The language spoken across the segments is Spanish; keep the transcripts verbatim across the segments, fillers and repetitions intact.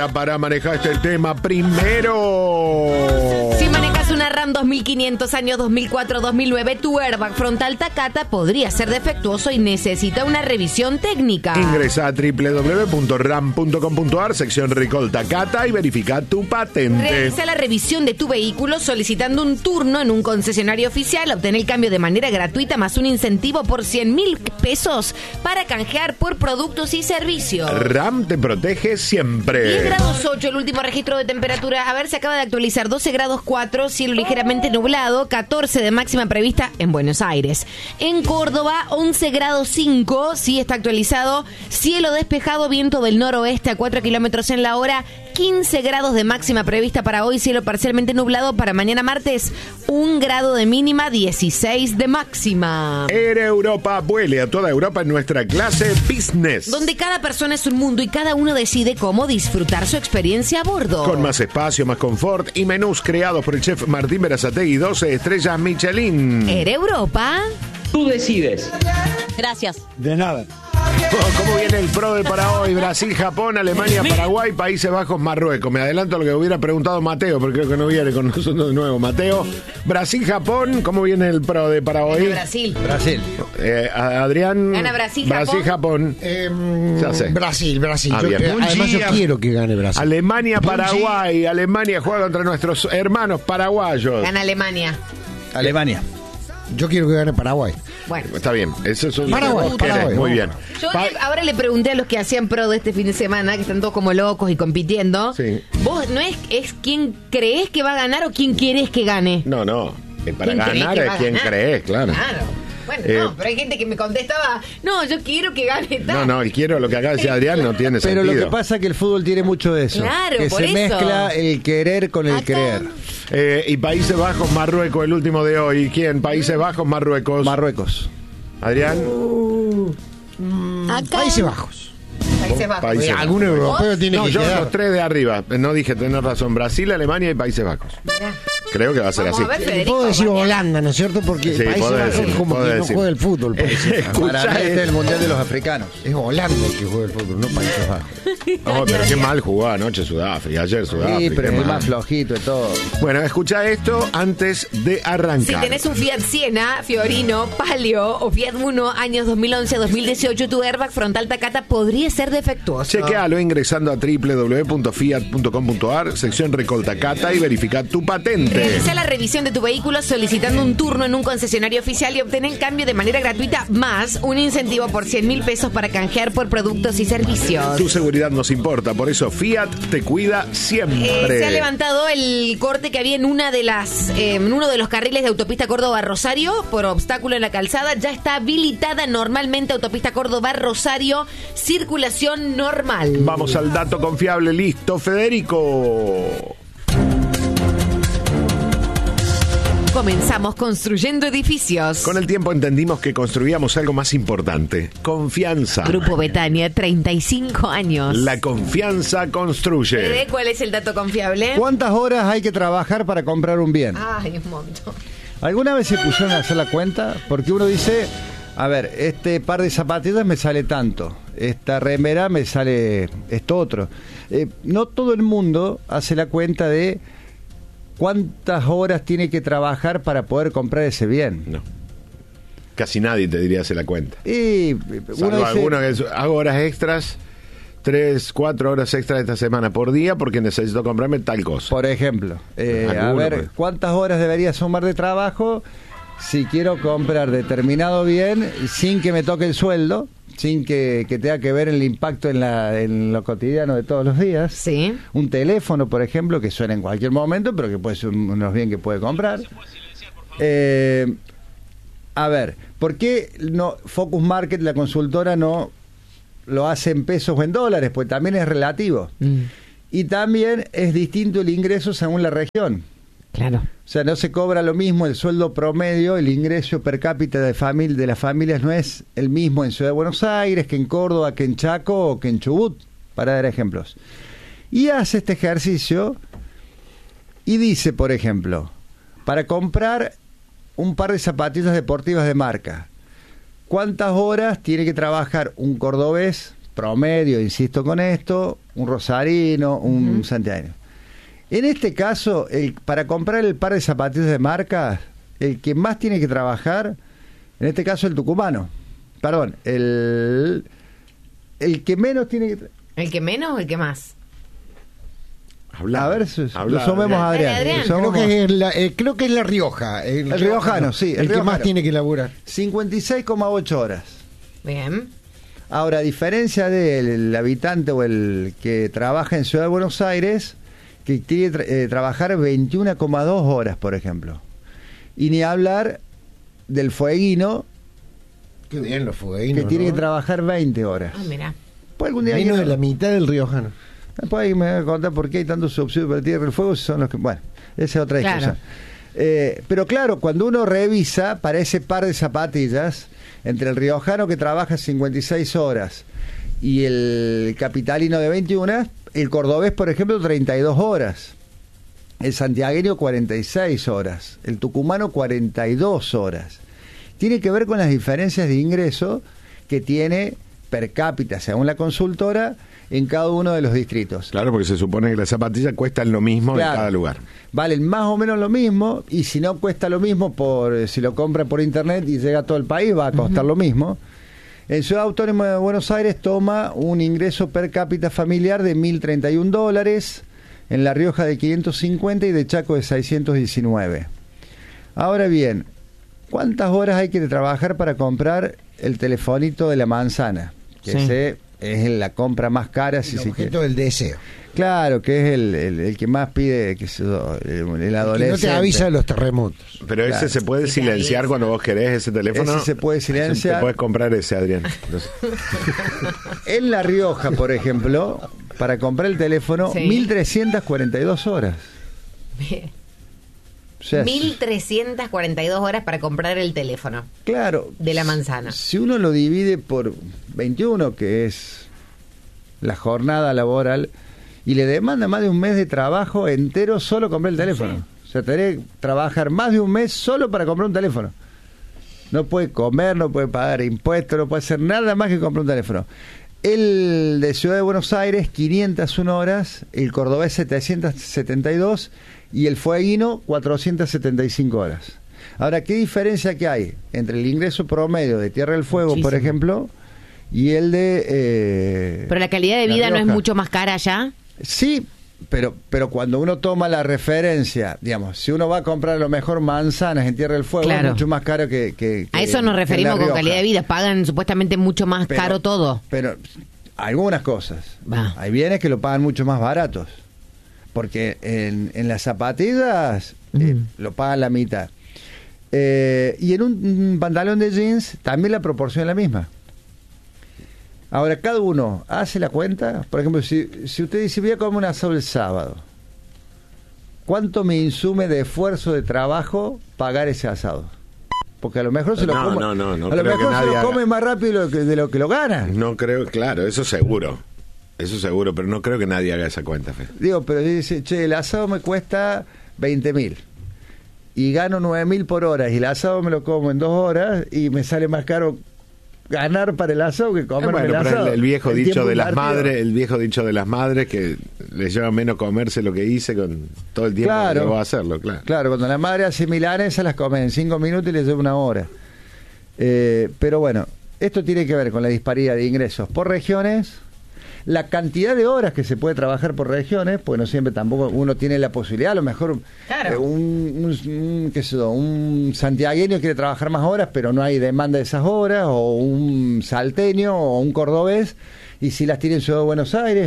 Para manejar este tema primero. Si manejas una RAM dos mil quinientos años dos mil cuatro dos mil nueve, tu airbag frontal Takata podría ser defectuoso y necesita una revisión técnica. Ingresa a doble u doble u doble u punto ram punto com punto a r, sección Recall Takata, y verifica tu patente. Realiza la revisión de tu vehículo solicitando un turno en un concesionario oficial. Obtén el cambio de manera gratuita más un incentivo por cien mil pesos para canjear por productos y servicios. RAM te protege siempre. diez grados ocho, el último registro de temperatura. A ver, se acaba de actualizar. doce grados cuatro, cielo ligeramente nublado. catorce de máxima prevista en Buenos Aires. En Córdoba, once grados cinco, sí está actualizado. Cielo despejado, viento del noroeste a cuatro kilómetros en la hora. quince grados de máxima prevista para hoy, cielo parcialmente nublado. Para mañana martes, un grado de mínima, dieciséis de máxima. Air Europa, vuele a toda Europa en nuestra clase Business, donde cada persona es un mundo y cada uno decide cómo disfrutar su experiencia a bordo. Con más espacio, más confort y menús creados por el chef Martín Berazategui, doce estrellas Michelin. Air Europa. Tú decides. Gracias. De nada. ¿Cómo viene el P R O D E para hoy? Brasil, Japón, Alemania, Paraguay, Países Bajos, Marruecos. Me adelanto a lo que hubiera preguntado Mateo, porque creo que no viene con nosotros de nuevo. Mateo, Brasil, Japón, ¿cómo viene el P R O D E para hoy? Gana Brasil. Brasil. Eh, Adrián. Gana Brasil, Brasil, Japón. Japón. Eh, Ya sé. Brasil, Brasil. Ah, Yo- bien. eh, además yo quiero que gane Brasil. Alemania, Paraguay. Alemania juega contra nuestros hermanos paraguayos. Gana Alemania. Alemania. Yo quiero que gane Paraguay. Bueno. Está bien, eso es un... Paraguay, vos querés, Paraguay. muy bien. Yo Pa- le- ahora le pregunté a los que hacían P R O de este fin de semana, que están todos como locos y compitiendo. Sí. ¿Vos no es, es quién creés que va a ganar o quién querés que gane? No, no. Eh, Para ¿Quién creés ganar que es va a quien ganar? crees, claro. Claro. Bueno, Eh, no, pero hay gente que me contestaba, no, yo quiero que gane tal. No, no, el quiero, lo que acaba de decir Adrián no tiene Pero sentido. lo que pasa es que el fútbol tiene mucho de eso. Claro, que por se eso. mezcla el querer con el Acá. creer. Eh, y Países Bajos, Marruecos, el último de hoy. ¿Quién? Países Bajos, Marruecos. Marruecos. Adrián. Acá. Países Bajos. Países Bajos. Países Oye, Bajos. algún europeo tiene No, que yo quedar. los tres de arriba. No dije, tenés razón. Brasil, Alemania y Países Bajos. Mirá. Creo que va a ser Vamos así. a ver, Y Federico, puedo decir mañana. Holanda, ¿no es cierto? Porque Sí, Países podés Bajos decir, como que podés no decir. juega el fútbol. Países Bajos. Escuchá Para mí este esto. es el Mundial de los Africanos. Es Holanda el que juega el fútbol, no Países Bajos. No, pero qué mal jugó anoche Sudáfrica. Ayer Sudáfrica. Sí, pero qué es muy mal. más flojito y todo. Bueno, escucha esto antes de arrancar. Si tenés un Fiat Siena, Fiorino, Palio o Fiat Uno, años dos mil once a dos mil dieciocho, tu airbag frontal Takata podría ser defectuoso. Chequealo ingresando a doble u doble u doble u punto fiat punto com punto a r, sección Recall Takata, y verifica tu patente. Realiza la revisión de tu vehículo solicitando un turno en un concesionario oficial y obtén el cambio de manera gratuita más un incentivo por cien mil pesos para canjear por productos y servicios. Tu seguridad nos importa, por eso Fiat te cuida Eh, siempre. se ha levantado el corte que había en una de las eh, en uno de los carriles de autopista Córdoba-Rosario por obstáculo en la calzada. Ya está habilitada normalmente autopista Córdoba-Rosario, circulación normal. Vamos al dato confiable, listo, Federico. Comenzamos construyendo edificios. Con el tiempo entendimos que construíamos algo más importante, confianza. Grupo Betania, treinta y cinco años. La confianza construye. Fede, ¿cuál es el dato confiable? ¿Cuántas horas hay que trabajar para comprar un bien? Ay, un montón. ¿Alguna vez se pusieron a hacer la cuenta? Porque uno dice, a ver, este par de zapatillas me sale tanto, esta remera me sale esto otro. Eh, no todo el mundo hace la cuenta de cuántas horas tiene que trabajar para poder comprar ese bien. No. Casi nadie te diría hacer la cuenta. Y uno Salvo dice, alguno que es- hago horas extras, tres, cuatro horas extras esta semana por día porque necesito comprarme tal cosa. por ejemplo, eh, a Alguno, ver, pues. ¿cuántas horas debería sumar de trabajo si quiero comprar determinado bien sin que me toque el sueldo, sin que, que tenga que ver el impacto en, la, en lo cotidiano de todos los días? Sí. Un teléfono, por ejemplo, que suena en cualquier momento, pero que puede ser un- unos bien que puede comprar. Eh, a ver, ¿por qué no Focus Market, la consultora, no lo hace en pesos o en dólares? Pues también es relativo. Mm, Y también es distinto el ingreso según la región. claro. O sea, no se cobra lo mismo el sueldo promedio, el ingreso per cápita de, famili- de las familias no es el mismo en Ciudad de Buenos Aires, que en Córdoba, que en Chaco o que en Chubut, para dar ejemplos. Y hace este ejercicio y dice, por ejemplo, para comprar un par de zapatillas deportivas de marca, ¿cuántas horas tiene que trabajar un cordobés promedio, insisto con esto, un rosarino, un uh-huh. santiagueño. En este caso, el, para comprar el par de zapatillas de marca, el que más tiene que trabajar, en este caso el tucumano. Perdón, el, el que menos tiene que... Tra- ¿El que menos o el que más? Habla, a ver, su, habla, lo sumemos a Adrián. Adrián. Lo sumemos. Creo que, es la, eh, creo que es la Rioja. El, El riojano, sí, el El, que riojano. más tiene que laburar. cincuenta y seis coma ocho horas. Bien. Ahora, a diferencia del habitante o el que trabaja en Ciudad de Buenos Aires, que tiene que tra- eh, trabajar veintiuno coma dos horas, por ejemplo. Y ni hablar del fueguino, Qué bien los fueguinos, que tiene ¿no? que trabajar veinte horas. Ah, mira. Pues algún día Menos alguien- de la mitad del riojano. Después ahí me voy a contar por qué hay tantos subsidios para Tierra del Fuego, si son los que... Bueno, esa es otra Claro. discusión. Eh, pero claro, cuando uno revisa para ese par de zapatillas, entre el riojano que trabaja cincuenta y seis horas y el capitalino de veintiuno, el cordobés, por ejemplo, treinta y dos horas. El santiagueño, cuarenta y seis horas. El tucumano, cuarenta y dos horas. Tiene que ver con las diferencias de ingreso que tiene per cápita, según la consultora, en cada uno de los distritos. Claro, porque se supone que las zapatillas cuestan lo mismo Claro. en cada lugar. Valen más o menos lo mismo, y si no cuesta lo mismo, por eh, si lo compra por internet y llega a todo el país, va a costar uh-huh. lo mismo. En Ciudad Autónoma de Buenos Aires toma un ingreso per cápita familiar de mil treinta y un dólares, en La Rioja de quinientos cincuenta y de Chaco de seiscientos diecinueve. Ahora bien, ¿cuántas horas hay que trabajar para comprar el telefonito de la manzana? Que Sí. se, es la compra más cara, si El se objeto quiere. del deseo. Claro, que es el, el, el que más pide, que se, el, el adolescente. Que no te avisa de los terremotos. Pero ese Claro. se puede Sí, silenciar avisa. cuando vos querés ese teléfono. Ese se puede silenciar. Te puedes comprar ese, Adrián. Entonces, En La Rioja, por ejemplo, para comprar el teléfono, Sí. mil trescientas cuarenta y dos horas. O sea, mil trescientas cuarenta y dos horas para comprar el teléfono claro, de la manzana. si uno lo divide por veintiuno, que es la jornada laboral, y le demanda más de un mes de trabajo entero solo comprar el teléfono. Sí. O sea, tendría que trabajar más de un mes solo para comprar un teléfono. No puede comer, no puede pagar impuestos, no puede hacer nada más que comprar un teléfono. El de Ciudad de Buenos Aires, quinientas una horas, el cordobés setecientas setenta y dos y el fueguino cuatrocientas setenta y cinco horas. Ahora, ¿qué diferencia que hay entre el ingreso promedio de Tierra del Fuego, Muchísimo. por ejemplo, y el de... eh, Pero la calidad de La vida no es Rioja? mucho más cara allá. Sí, pero pero cuando uno toma la referencia, digamos, si uno va a comprar a lo mejor manzanas en Tierra del Fuego, Claro. es mucho más caro que... que- A que- eso nos que en La referimos con Rioja. calidad de vida. Pagan supuestamente mucho más Pero- caro todo. Pero algunas cosas. Va. Hay bienes que lo pagan mucho más baratos. Porque en, en las zapatillas eh, Mm. lo pagan la mitad. Eh, y en un, un pantalón de jeans también la proporción es la misma. Ahora, cada uno hace la cuenta. Por ejemplo, si, si usted dice, voy a comer un asado el sábado, ¿cuánto me insume de esfuerzo, de trabajo, pagar ese asado? Porque a lo mejor se lo No, come, no, no, no a lo creo que mejor se nadie lo haga. come más rápido de lo que, de lo que lo gana. no creo, claro, eso seguro. Eso seguro, pero no creo que nadie haga esa cuenta, Fe. Digo, pero dice, che, el asado me cuesta veinte mil y gano nueve mil por hora y el asado me lo como en dos horas y me sale más caro ganar para el asado que comer bueno, el pero asado. el, el viejo El dicho tiempo de las invertido. madres, el viejo dicho de las madres que les lleva menos comerse lo que hice con todo el tiempo Claro. que llevó a hacerlo, claro. Claro, cuando la madre hace milanesas las come en cinco minutos y les lleva una hora. Eh, pero bueno, esto tiene que ver con la disparidad de ingresos por regiones, la cantidad de horas que se puede trabajar por regiones, pues no siempre tampoco uno tiene la posibilidad, a lo mejor Claro. eh, un, un, un, qué sé yo, un santiagueño quiere trabajar más horas, pero no hay demanda de esas horas, o un salteño o un cordobés, y si las tiene en Ciudad de Buenos Aires.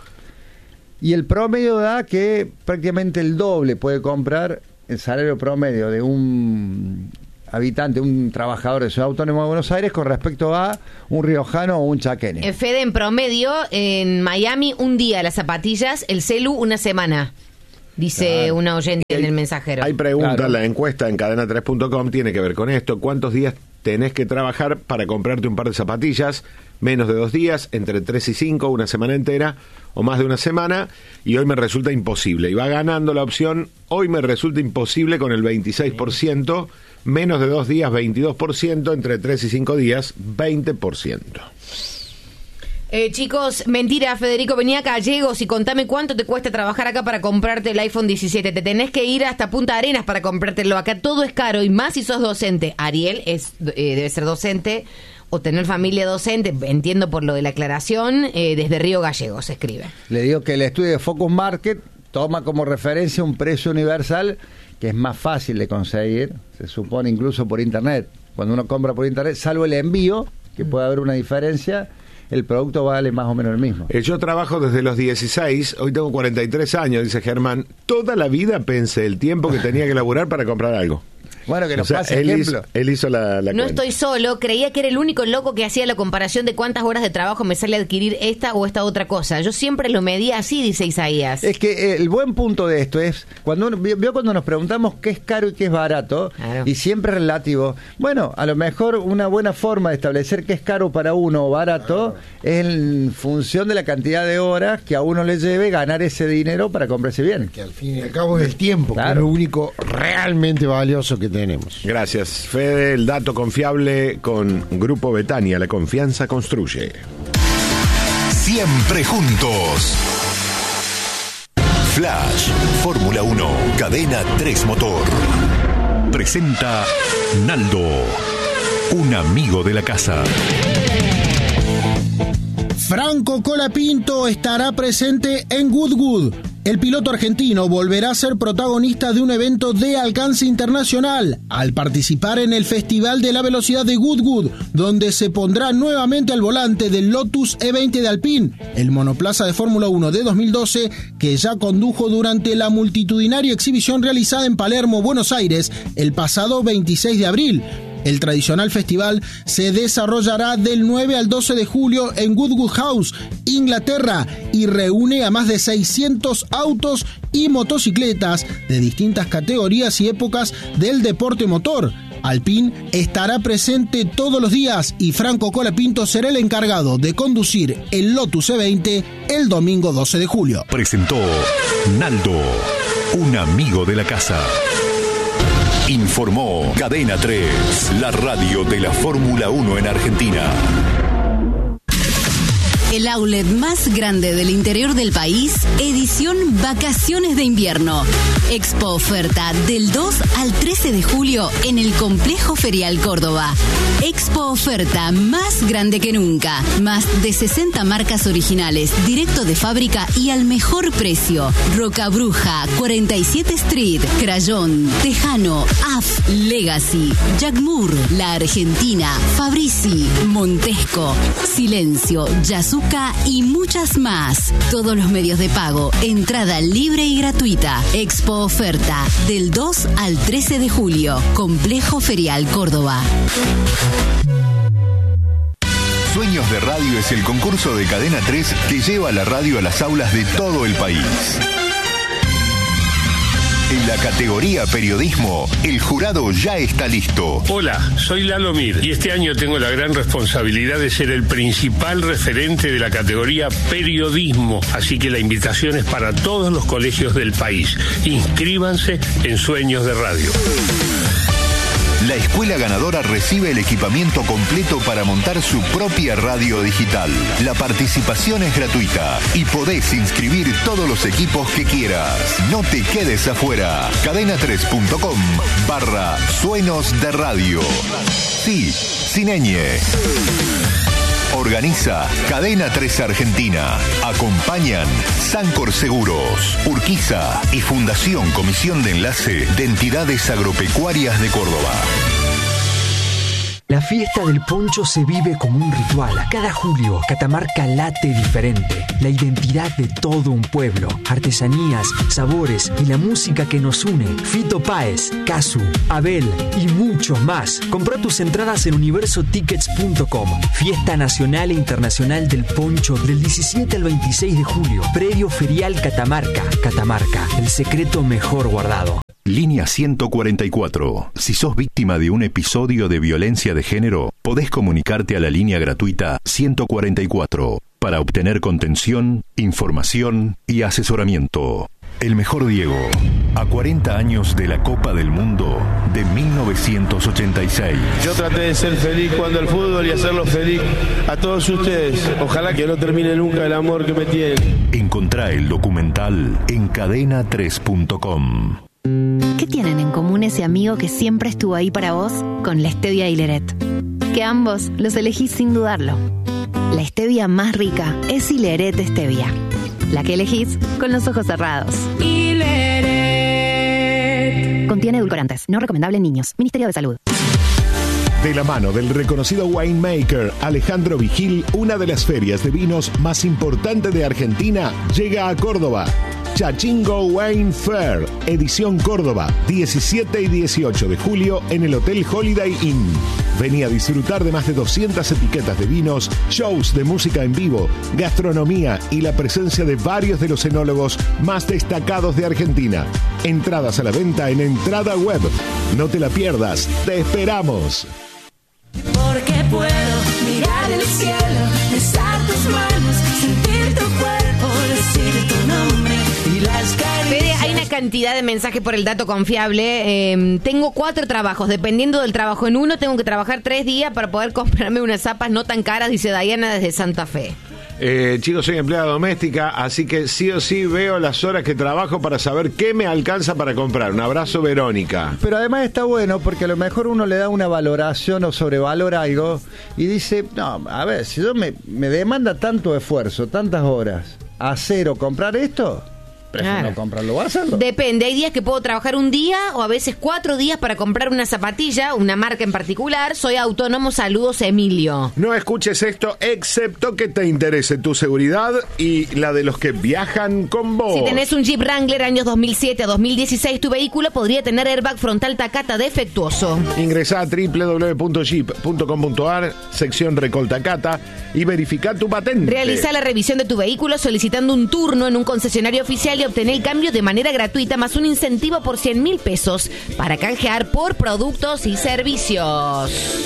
Y el promedio da que prácticamente el doble puede comprar el salario promedio de un habitante, un trabajador de Ciudad Autónoma de Buenos Aires con respecto a un riojano o un chaqueño. Eh, Fede, en promedio, en Miami, un día las zapatillas, el celu, una semana. Dice Claro. una oyente en el mensajero. Hay preguntas, Claro. la encuesta en cadena tres punto com tiene que ver con esto. ¿Cuántos días tenés que trabajar para comprarte un par de zapatillas? Menos de dos días, entre tres y cinco, una semana entera o más de una semana. Y hoy me resulta imposible. Y va ganando la opción, hoy me resulta imposible con el veintiséis por ciento. Menos de dos días, veintidós por ciento. Entre tres y cinco días, veinte por ciento. Eh, chicos, mentira, Federico, venía a Gallegos y contame cuánto te cuesta trabajar acá para comprarte el iPhone diecisiete. Te tenés que ir hasta Punta Arenas para comprártelo. Acá todo es caro y más si sos docente. Ariel es eh, debe ser docente o tener familia docente, entiendo por lo de la aclaración, eh, desde Río Gallegos, escribe. Le digo que el estudio de Focus Market toma como referencia un precio universal que es más fácil de conseguir, se supone incluso por internet. Cuando uno compra por internet, salvo el envío, que puede haber una diferencia, el producto vale más o menos el mismo. Eh, yo trabajo desde los dieciséis, hoy tengo cuarenta y tres años, dice Germán. Toda la vida pensé el tiempo que tenía que laburar para comprar algo. Bueno, que nos O sea, pase él ejemplo. hizo, él hizo la, la No cuenta. estoy solo, creía que era el único loco que hacía la comparación de cuántas horas de trabajo me sale adquirir esta o esta otra cosa. Yo siempre lo medía así, dice Isaías. Es que eh, el buen punto de esto es, cuando uno, vio vio cuando nos preguntamos qué es caro y qué es barato, Claro. y siempre es relativo. Bueno, a lo mejor una buena forma de establecer qué es caro para uno o barato es en función de la cantidad de horas que a uno le lleve ganar ese dinero para comprarse bien. Que al fin y al cabo es el tiempo, Claro. que es lo único realmente valioso que tenemos. Gracias, Fede. El dato confiable con Grupo Betania. La confianza construye. Siempre juntos. Flash, Fórmula uno, Cadena tres Motor. Presenta Naldo, un amigo de la casa. Franco Colapinto estará presente en Goodwood. El piloto argentino volverá a ser protagonista de un evento de alcance internacional al participar en el Festival de la Velocidad de Goodwood, donde se pondrá nuevamente al volante del Lotus E veinte de Alpine, el monoplaza de Fórmula uno de dos mil doce que ya condujo durante la multitudinaria exhibición realizada en Palermo, Buenos Aires, el pasado veintiséis de abril. El tradicional festival se desarrollará del nueve al doce de julio en Goodwood House, Inglaterra, y reúne a más de seiscientos autos y motocicletas de distintas categorías y épocas del deporte motor. Alpine estará presente todos los días y Franco Colapinto será el encargado de conducir el Lotus E veinte el domingo doce de julio. Presentó Naldo, un amigo de la casa. Informó Cadena tres, la radio de la Fórmula uno en Argentina. El outlet más grande del interior del país, edición Vacaciones de Invierno. Expo Oferta del dos al trece de julio en el Complejo Ferial Córdoba. Expo Oferta más grande que nunca. Más de sesenta marcas originales, directo de fábrica y al mejor precio. Roca Bruja, cuarenta y siete Street, Crayón, Tejano, A F, Legacy, Jack Moore, La Argentina, Fabrizi, Montesco, Silencio, Yasuka y muchas más. Todos los medios de pago, entrada libre y gratuita. Expo Oferta del dos al trece de julio. Complejo Ferial Córdoba. Sueños de Radio es el concurso de Cadena tres que lleva la radio a las aulas de todo el país. En la categoría periodismo, el jurado ya está listo. Hola, soy Lalo Mir y este año tengo la gran responsabilidad de ser el principal referente de la categoría periodismo, así que la invitación es para todos los colegios del país. Inscríbanse en Sueños de Radio. La escuela ganadora recibe el equipamiento completo para montar su propia radio digital. La participación es gratuita y podés inscribir todos los equipos que quieras. No te quedes afuera. cadena tres punto com barra Sueños de Radio. Sí, sin ñ. Organiza Cadena tres Argentina. Acompañan Sancor Seguros, Urquiza y Fundación Comisión de Enlace de Entidades Agropecuarias de Córdoba. La fiesta del poncho se vive como un ritual. Cada julio, Catamarca late diferente. La identidad de todo un pueblo, artesanías, sabores y la música que nos une. Fito Páez, Casu, Abel y muchos más. Compra tus entradas en universo tickets punto com. Fiesta Nacional e Internacional del Poncho del diecisiete al veintiséis de julio. Predio Ferial Catamarca. Catamarca, el secreto mejor guardado. Línea ciento cuarenta y cuatro. Si sos víctima de un episodio de violencia de género, podés comunicarte a la línea gratuita ciento cuarenta y cuatro para obtener contención, información y asesoramiento. El mejor Diego, a cuarenta años de la Copa del Mundo de mil novecientos ochenta y seis. Yo traté de ser feliz jugando al fútbol y hacerlo feliz a todos ustedes. Ojalá que no termine nunca el amor que me tienen. Encontrá el documental en cadena tres punto com. ¿Qué tienen en común ese amigo que siempre estuvo ahí para vos con la Stevia y Leret? Que ambos los elegís sin dudarlo. La Stevia más rica es Ileret Stevia, la que elegís con los ojos cerrados. Ileret. Contiene edulcorantes, no recomendable en niños. Ministerio de Salud. De la mano del reconocido winemaker Alejandro Vigil, una de las ferias de vinos más importantes de Argentina llega a Córdoba. Chachingo Wine Fair, edición Córdoba, diecisiete y dieciocho de julio en el Hotel Holiday Inn. Vení a disfrutar de más de doscientas etiquetas de vinos, shows de música en vivo, gastronomía y la presencia de varios de los enólogos más destacados de Argentina. Entradas a la venta en Entrada Web. No te la pierdas, te esperamos. Porque puedo mirar el cielo, besar tus manos, sentir tu cuerpo, decir tu nombre y las caricias. Fede, hay una cantidad de mensajes por el dato confiable. Eh, tengo cuatro trabajos. Dependiendo del trabajo en uno, tengo que trabajar tres días para poder comprarme unas zapas no tan caras, dice Diana desde Santa Fe. Eh, chicos, soy empleada doméstica, así que sí o sí veo las horas que trabajo para saber qué me alcanza para comprar. Un abrazo, Verónica. Pero además está bueno porque a lo mejor uno le da una valoración o sobrevalora algo y dice, no, a ver, si yo me, me demanda tanto esfuerzo, tantas horas, hacer o comprar esto, prefiero Claro. no comprarlo o hacerlo. Depende, hay días que puedo trabajar un día o a veces cuatro días para comprar una zapatilla, una marca en particular. Soy autónomo, saludos Emilio. No escuches esto excepto que te interese tu seguridad y la de los que viajan con vos. Si tenés un Jeep Wrangler años dos mil siete a dos mil dieciséis, tu vehículo podría tener airbag frontal Takata defectuoso. Ingresá a doble u doble u doble u punto jeep punto com punto a r, sección Recoltacata, y verificá tu patente. Realiza la revisión de tu vehículo solicitando un turno en un concesionario oficial y obtener el cambio de manera gratuita más un incentivo por cien mil pesos para canjear por productos y servicios.